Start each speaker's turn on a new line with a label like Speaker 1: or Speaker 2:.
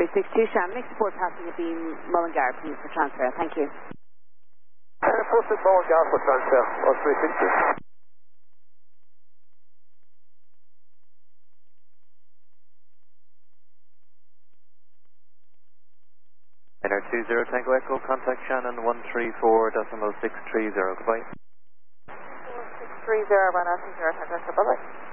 Speaker 1: 362 Shamrock, support passing at Beam Mullingar, please, for transfer. Thank you.
Speaker 2: Posted Mullingar for transfer, or 360.
Speaker 3: NR20 Tango Echo, contact Shannon 134.630, goodbye.
Speaker 2: 630, 1 Tango Echo, bye-bye.